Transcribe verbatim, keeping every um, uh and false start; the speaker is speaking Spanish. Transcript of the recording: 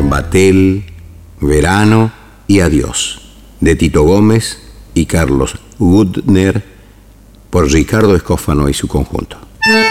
Batel, Verano y Adiós, de Tito Gómez y Carlos Gutner, por Ricardo Escófano y su conjunto.